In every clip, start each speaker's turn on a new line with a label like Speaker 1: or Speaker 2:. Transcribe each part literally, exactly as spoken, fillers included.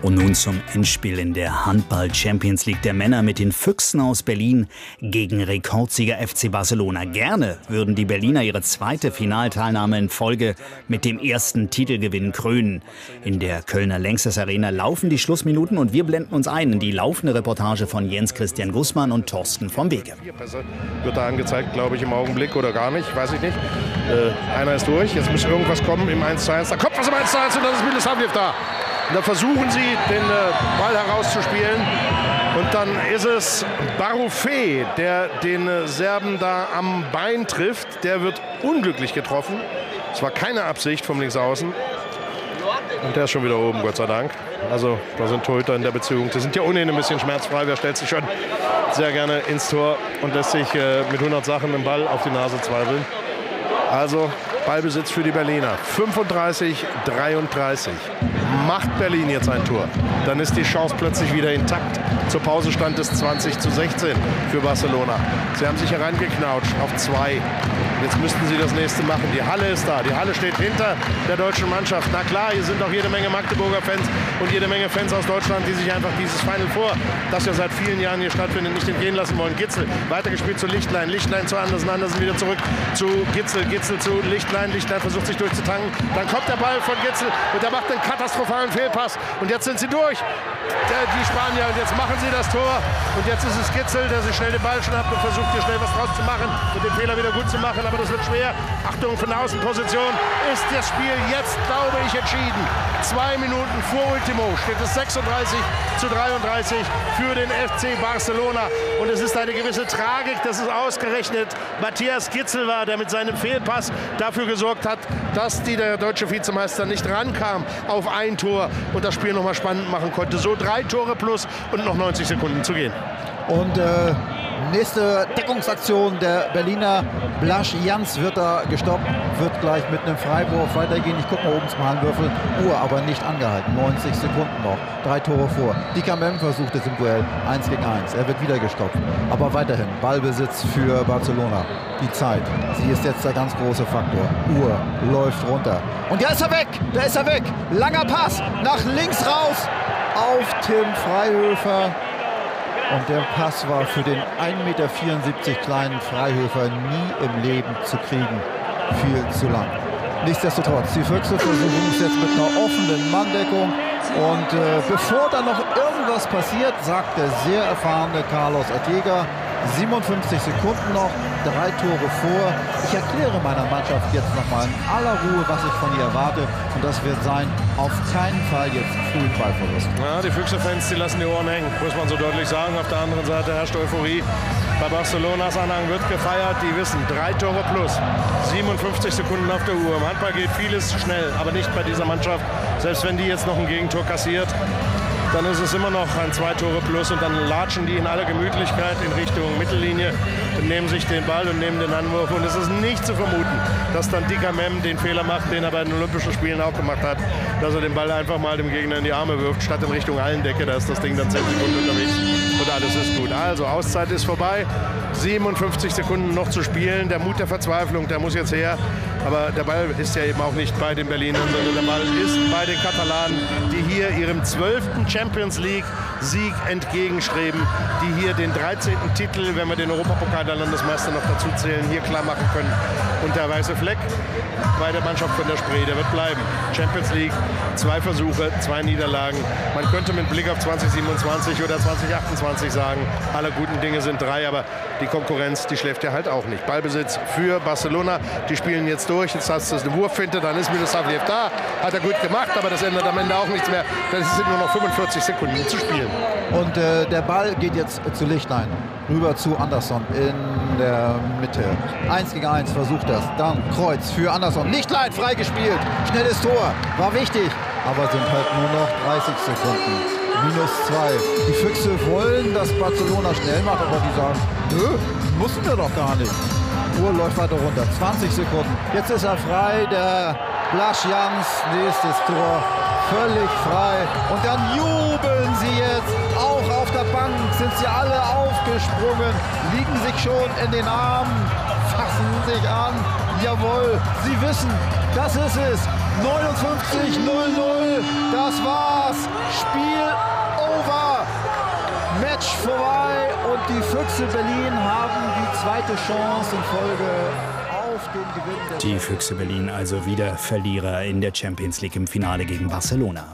Speaker 1: Und nun zum Endspiel in der Handball-Champions League der Männer mit den Füchsen aus Berlin gegen Rekordsieger F C Barcelona. Gerne würden die Berliner ihre zweite Finalteilnahme in Folge mit dem ersten Titelgewinn krönen. In der Kölner Lanxess Arena laufen die Schlussminuten und wir blenden uns ein in die laufende Reportage von Jens Christian Gußmann und Thorsten vom Wege.
Speaker 2: Wird da angezeigt, glaube ich, im Augenblick oder gar nicht, weiß ich nicht. Äh, einer ist durch, jetzt muss irgendwas kommen im eins zu eins. Da kommt was im eins zu eins und dann ist Milosavljev da. Und da versuchen sie, den äh, Ball herauszuspielen. Und dann ist es Barufé, der den äh, Serben da am Bein trifft. Der wird unglücklich getroffen. Es war keine Absicht vom Linksaußen. Und der ist schon wieder oben, Gott sei Dank. Also da sind Torhüter in der Beziehung. Die sind ja ohnehin ein bisschen schmerzfrei. Wer stellt sich schon sehr gerne ins Tor und lässt sich äh, mit hundert Sachen im Ball auf die Nase zweifeln. Also Ballbesitz für die Berliner. fünfunddreißig dreiunddreißig. Macht Berlin jetzt ein Tor, dann ist die Chance plötzlich wieder intakt. Zur Pause stand es zwanzig zu sechzehn für Barcelona. Sie haben sich hereingeknautscht auf zwei. Jetzt müssten sie das nächste machen. Die Halle ist da. Die Halle steht hinter der deutschen Mannschaft. Na klar, hier sind auch jede Menge Magdeburger Fans und jede Menge Fans aus Deutschland, die sich einfach dieses Final Four, das ja seit vielen Jahren hier stattfindet, nicht entgehen lassen wollen. Gitzel weitergespielt zu Lichtlein. Lichtlein zu Andersen. Andersen wieder zurück zu Gitzel. Gitzel zu Lichtlein. Lichtlein versucht sich durchzutanken. Dann kommt der Ball von Gitzel und der macht einen katastrophalen Fehlpass. Und jetzt sind sie durch. Der, die Spanier. Und jetzt machen sie das Tor. Und jetzt ist es Gitzel, der sich schnell den Ball schnappt und versucht hier schnell was draus zu machen und den Fehler wieder gut zu machen. Aber das wird schwer. Achtung, von der Außenposition ist das Spiel jetzt, glaube ich, entschieden. Zwei Minuten vor Ultimo steht es sechsunddreißig zu dreiunddreißig für den F C Barcelona. Und es ist eine gewisse Tragik, dass es ausgerechnet Matthias Gitzel war, der mit seinem Fehlpass dafür gesorgt hat, dass die, der deutsche Vizemeister nicht rankam auf ein Tor und das Spiel nochmal spannend machen konnte. So drei Tore plus und noch neunzig Sekunden zu gehen.
Speaker 3: Und äh, nächste Deckungsaktion der Berliner. Blaž Jans wird da gestoppt, wird gleich mit einem Freiwurf weitergehen. Ich gucke mal oben zum Hallenwürfel. Uhr aber nicht angehalten. neunzig Sekunden noch. Drei Tore vor. Dikamem versucht es im Duell. eins gegen eins. Er wird wieder gestoppt. Aber weiterhin Ballbesitz für Barcelona. Die Zeit. Sie ist jetzt der ganz große Faktor. Uhr läuft runter. Und da ist er weg. Da ist er weg. Langer Pass nach links raus auf Tim Freihöfer. Und der Pass war für den ein Meter vierundsiebzig kleinen Freihöfer nie im Leben zu kriegen. Viel zu lang. Nichtsdestotrotz, die Füchse versuchen es jetzt mit einer offenen Manndeckung. Und äh, bevor da noch irgendwas passiert, sagt der sehr erfahrene Carlos Arteaga, siebenundfünfzig Sekunden noch, drei Tore vor. Ich erkläre meiner Mannschaft jetzt nochmal in aller Ruhe, was ich von ihr erwarte. Und das wird sein, auf keinen Fall jetzt früh Ballverlust.
Speaker 2: Ja, die Füchse-Fans, die lassen die Ohren hängen, muss man so deutlich sagen. Auf der anderen Seite herrscht Euphorie. Bei Barcelonas Anhang wird gefeiert. Die wissen, drei Tore plus, siebenundfünfzig Sekunden auf der Uhr. Im Handball geht vieles schnell, aber nicht bei dieser Mannschaft. Selbst wenn die jetzt noch ein Gegentor kassiert, dann ist es immer noch ein zwei Tore plus und dann latschen die in aller Gemütlichkeit in Richtung Mittellinie und nehmen sich den Ball und nehmen den Anwurf. Und es ist nicht zu vermuten, dass dann Dikamem den Fehler macht, den er bei den Olympischen Spielen auch gemacht hat, dass er den Ball einfach mal dem Gegner in die Arme wirft, statt in Richtung Hallendecke. Da ist das Ding dann zehn Sekunden unterwegs und alles ist gut. Also Auszeit ist vorbei, siebenundfünfzig Sekunden noch zu spielen. Der Mut der Verzweiflung, der muss jetzt her. Aber der Ball ist ja eben auch nicht bei den Berlinern, sondern der Ball ist bei den Katalanen, die hier ihrem zwölften Champions League-Sieg entgegenstreben, die hier den dreizehnten Titel, wenn wir den Europapokal der Landesmeister noch dazu zählen, hier klar machen können. Und der weiße Fleck bei der Mannschaft von der Spree, der wird bleiben. Champions League, zwei Versuche, zwei Niederlagen. Man könnte mit Blick auf zwanzig siebenundzwanzig oder zwanzig achtundzwanzig sagen, alle guten Dinge sind drei, aber die Konkurrenz, die schläft ja halt auch nicht. Ballbesitz für Barcelona, die spielen jetzt durch. Jetzt hast du eine Wurffinte, dann ist Milosavljev da. Hat er gut gemacht, aber das ändert am Ende auch nichts mehr. Es sind nur noch fünfundvierzig Sekunden zu spielen.
Speaker 3: Und äh, der Ball geht jetzt zu Lichtlein. Rüber zu Andersson in der Mitte. Eins gegen eins versucht das. Dann Kreuz für Andersson. Lichtlein freigespielt. Schnelles Tor. War wichtig. Aber sind halt nur noch dreißig Sekunden. Minus zwei. Die Füchse wollen, dass Barcelona schnell macht, aber die sagen, nö, mussten wir doch gar nicht. Uhr läuft weiter runter. zwanzig Sekunden. Jetzt ist er frei. Der Blaž Jans, nächstes Tor. Völlig frei. Und dann jubeln sie jetzt. Auch auf der Bank sind sie alle aufgesprungen. Liegen sich schon in den Armen. Fassen sich an. Jawohl. Sie wissen, das ist es. neunundfünfzig null null. Das war's. Spiel Füchse Berlin haben die zweite Chance in Folge auf den Gewinn. Der
Speaker 1: Die Füchse Berlin also wieder Verlierer in der Champions League im Finale gegen Barcelona.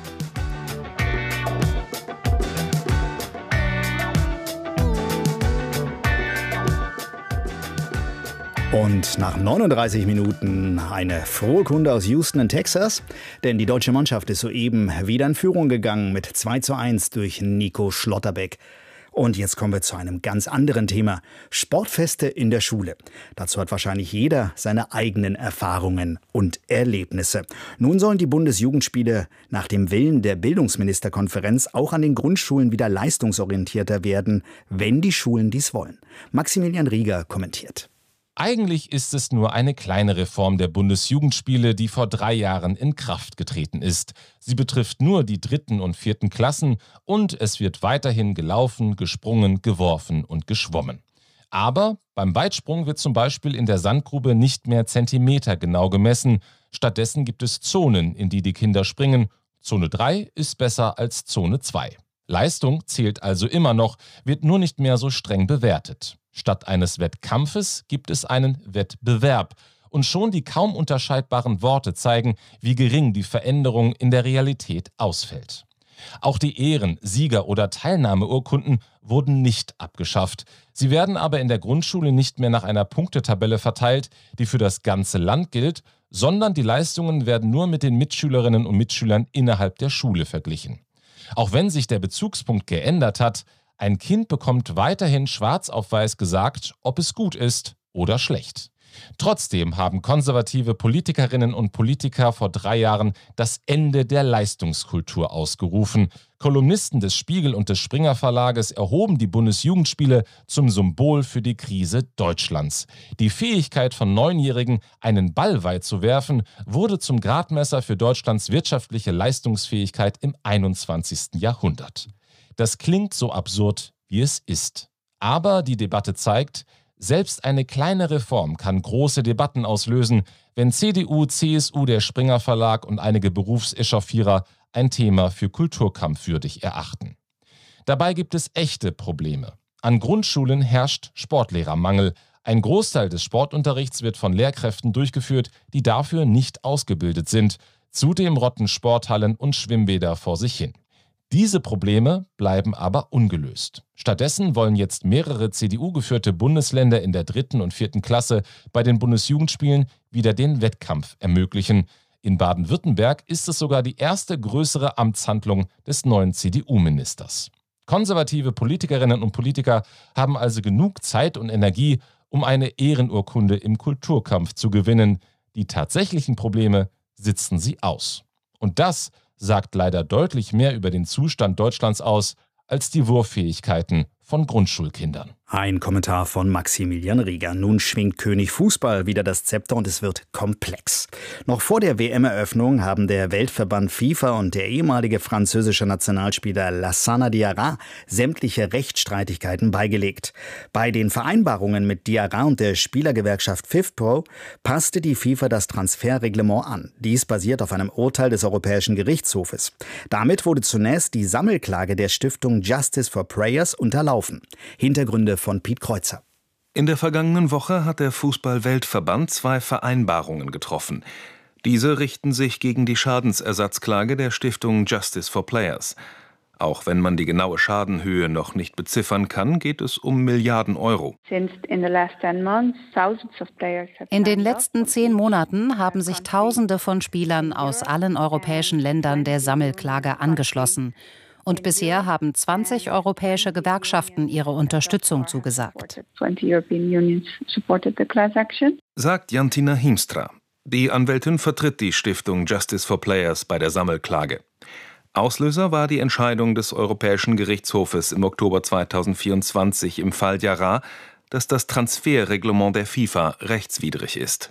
Speaker 1: Und nach neununddreißig Minuten eine frohe Kunde aus Houston in Texas, denn die deutsche Mannschaft ist soeben wieder in Führung gegangen mit zwei zu eins durch Nico Schlotterbeck. Und jetzt kommen wir zu einem ganz anderen Thema. Sportfeste in der Schule. Dazu hat wahrscheinlich jeder seine eigenen Erfahrungen und Erlebnisse. Nun sollen die Bundesjugendspiele nach dem Willen der Bildungsministerkonferenz auch an den Grundschulen wieder leistungsorientierter werden, wenn die Schulen dies wollen. Maximilian Rieger kommentiert.
Speaker 4: Eigentlich ist es nur eine kleine Reform der Bundesjugendspiele, die vor drei Jahren in Kraft getreten ist. Sie betrifft nur die dritten und vierten Klassen und es wird weiterhin gelaufen, gesprungen, geworfen und geschwommen. Aber beim Weitsprung wird zum Beispiel in der Sandgrube nicht mehr Zentimeter genau gemessen. Stattdessen gibt es Zonen, in die die Kinder springen. Zone drei ist besser als Zone zwei. Leistung zählt also immer noch, wird nur nicht mehr so streng bewertet. Statt eines Wettkampfes gibt es einen Wettbewerb. Und schon die kaum unterscheidbaren Worte zeigen, wie gering die Veränderung in der Realität ausfällt. Auch die Ehren-, Sieger- oder Teilnahmeurkunden wurden nicht abgeschafft. Sie werden aber in der Grundschule nicht mehr nach einer Punktetabelle verteilt, die für das ganze Land gilt, sondern die Leistungen werden nur mit den Mitschülerinnen und Mitschülern innerhalb der Schule verglichen. Auch wenn sich der Bezugspunkt geändert hat, ein Kind bekommt weiterhin schwarz auf weiß gesagt, ob es gut ist oder schlecht. Trotzdem haben konservative Politikerinnen und Politiker vor drei Jahren das Ende der Leistungskultur ausgerufen. Kolumnisten des Spiegel und des Springer Verlages erhoben die Bundesjugendspiele zum Symbol für die Krise Deutschlands. Die Fähigkeit von Neunjährigen, einen Ball weit zu werfen, wurde zum Gradmesser für Deutschlands wirtschaftliche Leistungsfähigkeit im einundzwanzigsten Jahrhundert. Das klingt so absurd, wie es ist. Aber die Debatte zeigt, selbst eine kleine Reform kann große Debatten auslösen, wenn C D U, C S U, der Springer Verlag und einige Berufsechauffierer ein Thema für kulturkampfwürdig erachten. Dabei gibt es echte Probleme. An Grundschulen herrscht Sportlehrermangel. Ein Großteil des Sportunterrichts wird von Lehrkräften durchgeführt, die dafür nicht ausgebildet sind. Zudem rotten Sporthallen und Schwimmbäder vor sich hin. Diese Probleme bleiben aber ungelöst. Stattdessen wollen jetzt mehrere C D U-geführte Bundesländer in der dritten und vierten Klasse bei den Bundesjugendspielen wieder den Wettkampf ermöglichen. In Baden-Württemberg ist es sogar die erste größere Amtshandlung des neuen C D U-Ministers. Konservative Politikerinnen und Politiker haben also genug Zeit und Energie, um eine Ehrenurkunde im Kulturkampf zu gewinnen. Die tatsächlichen Probleme sitzen sie aus. Und das sagt leider deutlich mehr über den Zustand Deutschlands aus als die Wurffähigkeiten von Grundschulkindern.
Speaker 1: Ein Kommentar von Maximilian Rieger. Nun schwingt König Fußball wieder das Zepter und es wird komplex. Noch vor der W M-Eröffnung haben der Weltverband FIFA und der ehemalige französische Nationalspieler Lassana Diarra sämtliche Rechtsstreitigkeiten beigelegt. Bei den Vereinbarungen mit Diarra und der Spielergewerkschaft FIFPro passte die FIFA das Transferreglement an. Dies basiert auf einem Urteil des Europäischen Gerichtshofes. Damit wurde zunächst die Sammelklage der Stiftung Justice for Players unterlaufen. Hintergründe von Piet Kreuzer.
Speaker 5: In der vergangenen Woche hat der Fußball-Weltverband zwei Vereinbarungen getroffen. Diese richten sich gegen die Schadensersatzklage der Stiftung Justice for Players. Auch wenn man die genaue Schadenhöhe noch nicht beziffern kann, geht es um Milliarden Euro.
Speaker 6: In den letzten zehn Monaten haben sich Tausende von Spielern aus allen europäischen Ländern der Sammelklage angeschlossen. Und bisher haben zwanzig europäische Gewerkschaften ihre Unterstützung zugesagt.
Speaker 5: Sagt Jantina Hiemstra. Die Anwältin vertritt die Stiftung Justice for Players bei der Sammelklage. Auslöser war die Entscheidung des Europäischen Gerichtshofes im Oktober zweitausendvierundzwanzig im Fall Diarra, dass das Transferreglement der FIFA rechtswidrig ist.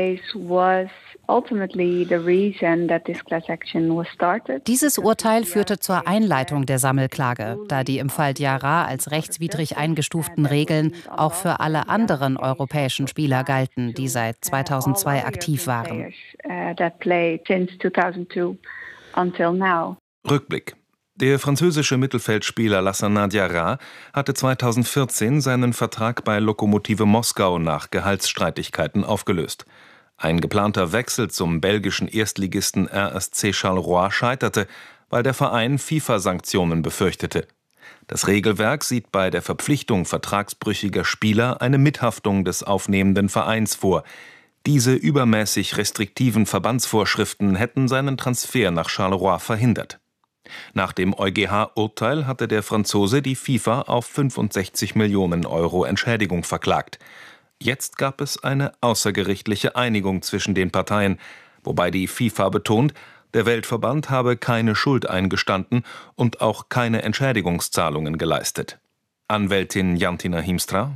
Speaker 6: Dieses Urteil führte zur Einleitung der Sammelklage, da die im Fall Diarra als rechtswidrig eingestuften Regeln auch für alle anderen europäischen Spieler galten, die seit zweitausendzwei aktiv waren.
Speaker 5: Rückblick. Der französische Mittelfeldspieler Lassana Diarra hatte zweitausendvierzehn seinen Vertrag bei Lokomotive Moskau nach Gehaltsstreitigkeiten aufgelöst. Ein geplanter Wechsel zum belgischen Erstligisten R S C Charleroi scheiterte, weil der Verein FIFA-Sanktionen befürchtete. Das Regelwerk sieht bei der Verpflichtung vertragsbrüchiger Spieler eine Mithaftung des aufnehmenden Vereins vor. Diese übermäßig restriktiven Verbandsvorschriften hätten seinen Transfer nach Charleroi verhindert. Nach dem EuGH-Urteil hatte der Franzose die FIFA auf fünfundsechzig Millionen Euro Entschädigung verklagt. Jetzt gab es eine außergerichtliche Einigung zwischen den Parteien, wobei die FIFA betont, der Weltverband habe keine Schuld eingestanden und auch keine Entschädigungszahlungen geleistet. Anwältin Jantina Hiemstra: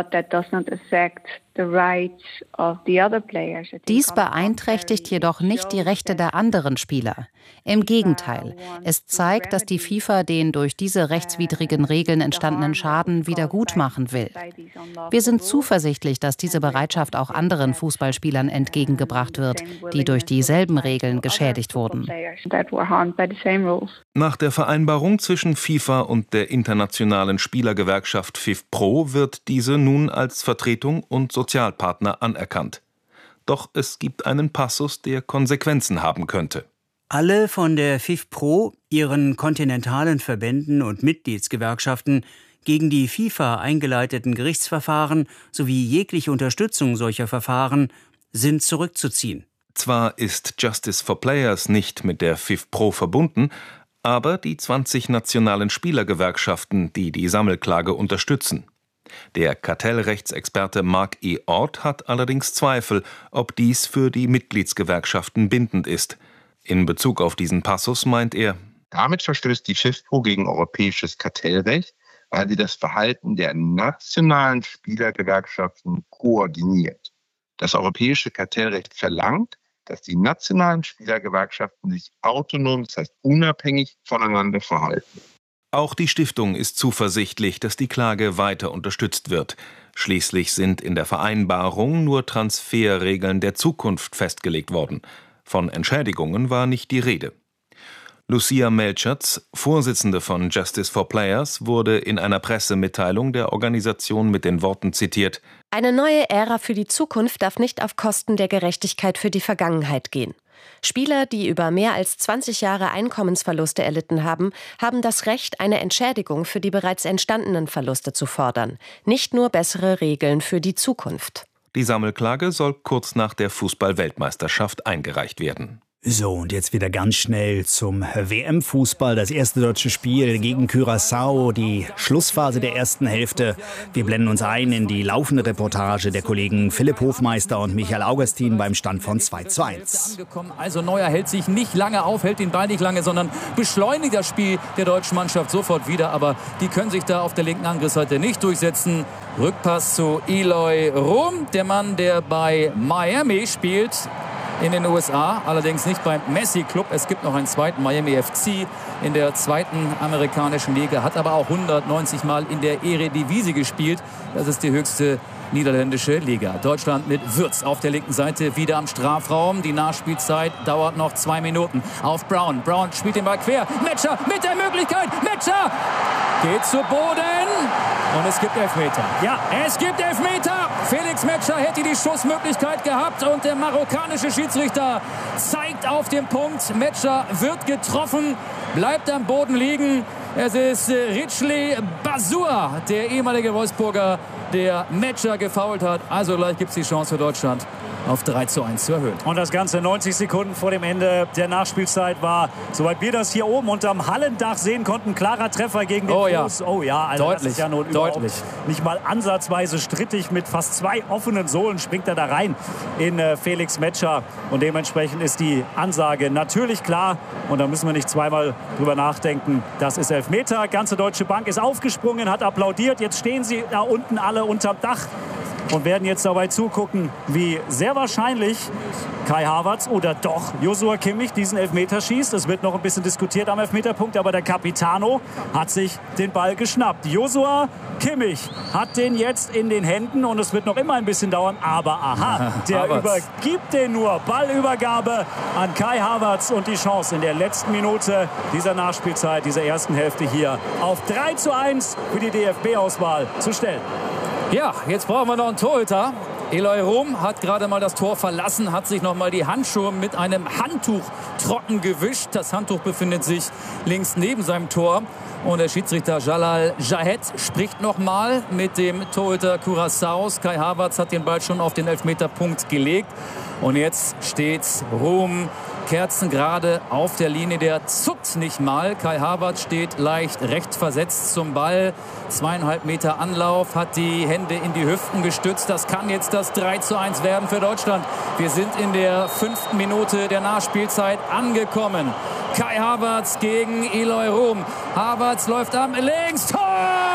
Speaker 6: Dies beeinträchtigt jedoch nicht die Rechte der anderen Spieler. Im Gegenteil, es zeigt, dass die FIFA den durch diese rechtswidrigen Regeln entstandenen Schaden wieder gutmachen will. Wir sind zuversichtlich, dass diese Bereitschaft auch anderen Fußballspielern entgegengebracht wird, die durch dieselben Regeln geschädigt wurden.
Speaker 5: Nach der Vereinbarung zwischen FIFA und der internationalen Spielergewerkschaft FIFPro wird diese nun als Vertretung und Sozialpartner anerkannt. Doch es gibt einen Passus, der Konsequenzen haben könnte.
Speaker 7: Alle von der FIFPro, ihren kontinentalen Verbänden und Mitgliedsgewerkschaften gegen die FIFA eingeleiteten Gerichtsverfahren sowie jegliche Unterstützung solcher Verfahren sind zurückzuziehen.
Speaker 5: Zwar ist Justice for Players nicht mit der FIFPro verbunden, aber die zwanzig nationalen Spielergewerkschaften, die die Sammelklage unterstützen. Der Kartellrechtsexperte Mark E. Ort hat allerdings Zweifel, ob dies für die Mitgliedsgewerkschaften bindend ist. In Bezug auf diesen Passus meint er:
Speaker 8: Damit verstößt die FIFPro gegen europäisches Kartellrecht, weil sie das Verhalten der nationalen Spielergewerkschaften koordiniert. Das europäische Kartellrecht verlangt, dass die nationalen Spielergewerkschaften sich autonom, das heißt unabhängig voneinander verhalten.
Speaker 5: Auch die Stiftung ist zuversichtlich, dass die Klage weiter unterstützt wird. Schließlich sind in der Vereinbarung nur Transferregeln der Zukunft festgelegt worden. Von Entschädigungen war nicht die Rede. Lucia Melchertz, Vorsitzende von Justice for Players, wurde in einer Pressemitteilung der Organisation mit den Worten zitiert:
Speaker 9: Eine neue Ära für die Zukunft darf nicht auf Kosten der Gerechtigkeit für die Vergangenheit gehen. Spieler, die über mehr als zwanzig Jahre Einkommensverluste erlitten haben, haben das Recht, eine Entschädigung für die bereits entstandenen Verluste zu fordern, nicht nur bessere Regeln für die Zukunft.
Speaker 5: Die Sammelklage soll kurz nach der Fußball-Weltmeisterschaft eingereicht werden.
Speaker 1: So, und jetzt wieder ganz schnell zum W M-Fußball. Das erste deutsche Spiel gegen Curaçao, die Schlussphase der ersten Hälfte. Wir blenden uns ein in die laufende Reportage der Kollegen Philipp Hofmeister und Michael Augustin beim Stand von zwei zu eins.
Speaker 10: Also Neuer hält sich nicht lange auf, hält den Ball nicht lange, sondern beschleunigt das Spiel der deutschen Mannschaft sofort wieder. Aber die können sich da auf der linken Angriffsseite nicht durchsetzen. Rückpass zu Eloy Room, der Mann, der bei Miami spielt in den U S A, allerdings nicht beim Messi-Club. Es gibt noch einen zweiten, Miami F C, in der zweiten amerikanischen Liga, hat aber auch hundertneunzig Mal in der Eredivisie gespielt. Das ist die höchste niederländische Liga. Deutschland mit Würz auf der linken Seite, wieder am Strafraum. Die Nachspielzeit dauert noch zwei Minuten. Auf Brown. Brown spielt den Ball quer. Metscher mit der Möglichkeit. Metscher geht zu Boden. Und es gibt Elfmeter. Ja, es gibt Elfmeter. Felix Metscher hätte die Schussmöglichkeit gehabt. Und der marokkanische Schiedsrichter zeigt auf den Punkt. Metscher wird getroffen, bleibt am Boden liegen. Es ist Ridgely Basua, der ehemalige Wolfsburger, der Metscher gefoult hat. Also gleich gibt es die Chance für Deutschland, auf drei zu eins zu erhöhen.
Speaker 11: Und das Ganze neunzig Sekunden vor dem Ende der Nachspielzeit war, soweit wir das hier oben unterm Hallendach sehen konnten, klarer Treffer gegen den
Speaker 10: oh,
Speaker 11: Fuß. Ja. Oh ja, also
Speaker 10: deutlich,
Speaker 11: das ist ja nun
Speaker 10: deutlich.
Speaker 11: Nicht mal ansatzweise strittig. Mit fast zwei offenen Sohlen springt er da rein in äh, Felix Metscher. Und dementsprechend ist die Ansage natürlich klar. Und da müssen wir nicht zweimal drüber nachdenken. Das ist Elfmeter. Ganze Deutsche Bank ist aufgesprungen, hat applaudiert. Jetzt stehen sie da unten alle unterm Dach und werden jetzt dabei zugucken, wie sehr wahrscheinlich Kai Havertz oder doch Joshua Kimmich diesen Elfmeter schießt. Es wird noch ein bisschen diskutiert am Elfmeterpunkt, aber der Capitano hat sich den Ball geschnappt. Joshua Kimmich hat den jetzt in den Händen und es wird noch immer ein bisschen dauern, aber aha, der Havertz übergibt den nur. Ballübergabe an Kai Havertz und die Chance in der letzten Minute dieser Nachspielzeit, dieser ersten Hälfte hier auf drei zu eins für die D F B-Auswahl zu stellen.
Speaker 10: Ja, jetzt brauchen wir noch einen Torhüter. Eloy Room hat gerade mal das Tor verlassen, hat sich noch mal die Handschuhe mit einem Handtuch trocken gewischt. Das Handtuch befindet sich links neben seinem Tor. Und der Schiedsrichter Jalal Jahed spricht noch mal mit dem Torhüter Curaçaos. Kai Havertz hat den Ball schon auf den Elfmeterpunkt gelegt. Und jetzt steht Room kerzengerade auf der Linie, der zuckt nicht mal. Kai Havertz steht leicht rechts versetzt zum Ball. Zweieinhalb Meter Anlauf, hat die Hände in die Hüften gestützt. Das kann jetzt das drei zu eins werden für Deutschland. Wir sind in der fünften Minute der Nachspielzeit angekommen. Kai Havertz gegen Eloy Room. Havertz läuft am links. Tor!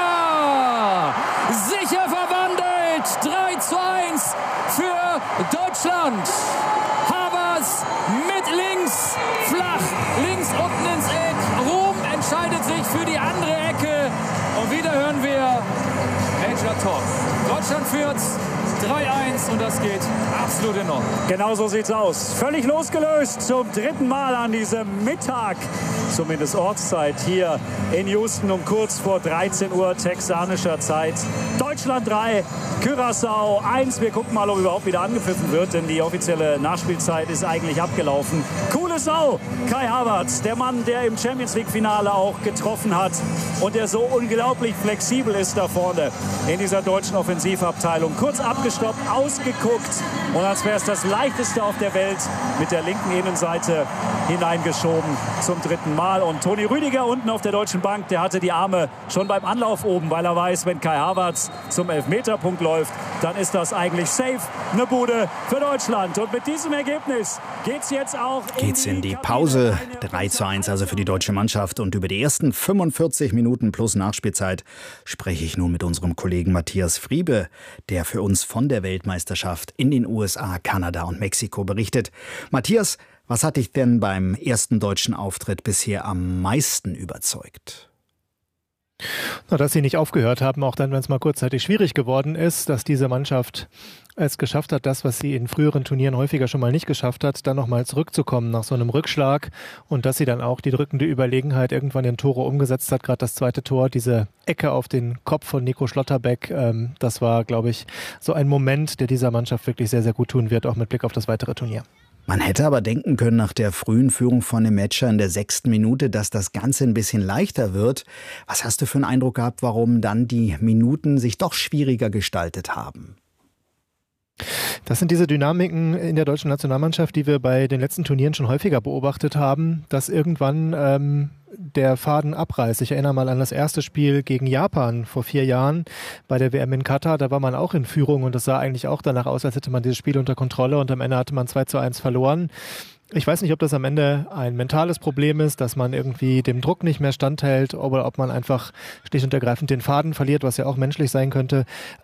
Speaker 10: Sicher verwandelt. drei zu eins für Deutschland. Havertz mit links, flach, links unten ins Eck. Room entscheidet sich für die andere Ecke. Und wieder hören wir Major Top. Deutschland führt drei eins und das geht absolut in Ordnung.
Speaker 11: Genau so sieht's aus. Völlig losgelöst zum dritten Mal an diesem Mittag, zumindest Ortszeit hier in Houston um kurz vor dreizehn Uhr texanischer Zeit. Deutschland drei, Curaçao eins. Wir gucken mal, ob überhaupt wieder angepfiffen wird, denn die offizielle Nachspielzeit ist eigentlich abgelaufen. Coole Sau, Kai Havertz, der Mann, der im Champions-League-Finale auch getroffen hat und der so unglaublich flexibel ist da vorne in dieser deutschen Offensivabteilung. Kurz abgestoppt, ausgeguckt und als wäre es das leichteste auf der Welt mit der linken Innenseite hineingeschoben zum dritten Mal. Und Toni Rüdiger unten auf der deutschen Bank, der hatte die Arme schon beim Anlauf oben, weil er weiß, wenn Kai Havertz zum Elfmeterpunkt läuft, dann ist das eigentlich safe eine Bude für Deutschland. Und mit diesem Ergebnis geht's jetzt auch in
Speaker 1: geht's in die
Speaker 11: die
Speaker 1: Pause. drei zu eins also für die deutsche Mannschaft. Und über die ersten fünfundvierzig Minuten plus Nachspielzeit spreche ich nun mit unserem Kollegen Matthias Friebe, der für uns von der Weltmeisterschaft in den U S A, Kanada und Mexiko berichtet. Matthias, was hat dich denn beim ersten deutschen Auftritt bisher am meisten überzeugt?
Speaker 12: Na, dass sie nicht aufgehört haben, auch dann, wenn es mal kurzzeitig schwierig geworden ist, dass diese Mannschaft es geschafft hat, das, was sie in früheren Turnieren häufiger schon mal nicht geschafft hat, dann nochmal zurückzukommen nach so einem Rückschlag und dass sie dann auch die drückende Überlegenheit irgendwann in Tore umgesetzt hat. Gerade das zweite Tor, diese Ecke auf den Kopf von Nico Schlotterbeck, ähm, das war, glaube ich, so ein Moment, der dieser Mannschaft wirklich sehr, sehr gut tun wird, auch mit Blick auf das weitere Turnier.
Speaker 1: Man hätte aber denken können nach der frühen Führung von dem Matcher in der sechsten Minute, dass das Ganze ein bisschen leichter wird. Was hast du für einen Eindruck gehabt, warum dann die Minuten sich doch schwieriger gestaltet haben?
Speaker 12: Das sind diese Dynamiken in der deutschen Nationalmannschaft, die wir bei den letzten Turnieren schon häufiger beobachtet haben, dass irgendwann ähm, der Faden abreißt. Ich erinnere mal an das erste Spiel gegen Japan vor vier Jahren bei der W M in Katar. Da war man auch in Führung und es sah eigentlich auch danach aus, als hätte man dieses Spiel unter Kontrolle und am Ende hatte man zwei zu eins verloren. Ich weiß nicht, ob das am Ende ein mentales Problem ist, dass man irgendwie dem Druck nicht mehr standhält oder ob man einfach schlicht und ergreifend den Faden verliert, was ja auch menschlich sein könnte.